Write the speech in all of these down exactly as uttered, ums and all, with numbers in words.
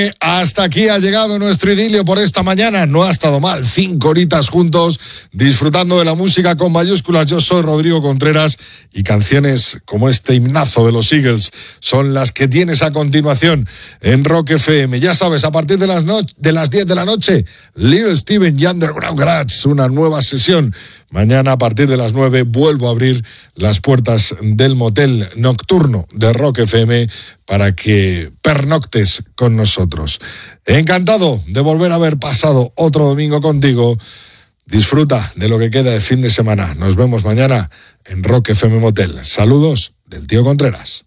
Hasta aquí ha llegado nuestro idilio por esta mañana. No ha estado mal. Cinco horitas juntos, disfrutando de la música con mayúsculas. Yo soy Rodrigo Contreras y canciones como este himnazo de los Eagles son las que tienes a continuación en Rock F M. Ya sabes, a partir de las, no- de las diez de la noche, Little Steven y Underground Garage, una nueva sesión. Mañana a partir de las nueve vuelvo a abrir las puertas del motel nocturno de Rock F M para que pernoctes con nosotros. Encantado de volver a haber pasado otro domingo contigo. Disfruta de lo que queda de fin de semana. Nos vemos mañana en Rock F M Motel. Saludos del tío Contreras.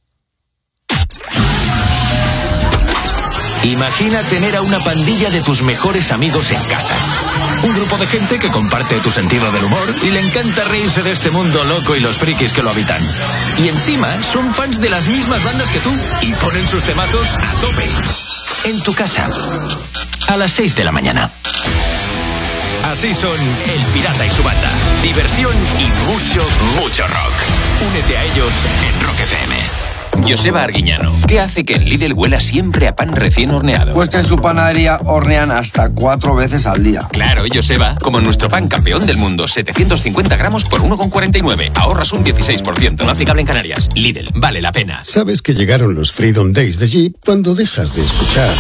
Imagina tener a una pandilla de tus mejores amigos en casa. Un grupo de gente que comparte tu sentido del humor y le encanta reírse de este mundo loco y los frikis que lo habitan. Y encima son fans de las mismas bandas que tú y ponen sus temazos a tope. En tu casa, a las seis de la mañana. Así son El Pirata y su banda. Diversión y mucho, mucho rock. Únete a ellos en Rock F M. Joseba Arguiñano, ¿qué hace que en Lidl huela siempre a pan recién horneado? Pues que en su panadería hornean hasta cuatro veces al día. Claro, Joseba, como nuestro pan campeón del mundo, setecientos cincuenta gramos por uno con cuarenta y nueve. Ahorras un dieciséis por ciento, no aplicable en Canarias. Lidl, vale la pena. ¿Sabes que llegaron los Freedom Days de Jeep cuando dejas de escuchar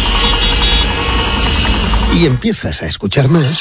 y empiezas a escuchar más?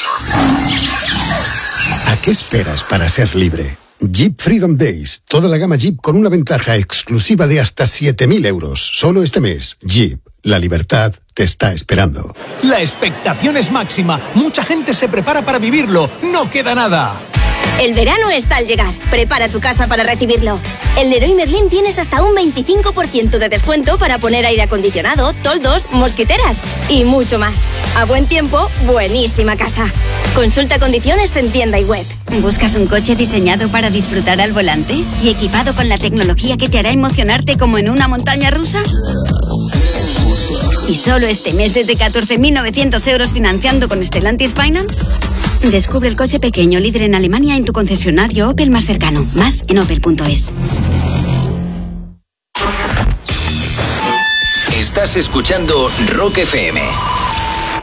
¿A qué esperas para ser libre? Jeep Freedom Days. Toda la gama Jeep con una ventaja exclusiva de hasta siete mil euros. Solo este mes. Jeep. La libertad te está esperando. La expectación es máxima. Mucha gente se prepara para vivirlo. No queda nada. El verano está al llegar. Prepara tu casa para recibirlo. En Leroy Merlin tienes hasta un veinticinco por ciento de descuento para poner aire acondicionado, toldos, mosquiteras y mucho más. A buen tiempo, buenísima casa. Consulta condiciones en tienda y web. ¿Buscas un coche diseñado para disfrutar al volante y equipado con la tecnología que te hará emocionarte como en una montaña rusa? ¿Y solo este mes desde catorce mil novecientos euros financiando con Stellantis Finance? Descubre el coche pequeño líder en Alemania en tu concesionario Opel más cercano. Más en opel punto es. Estás escuchando Rock F M.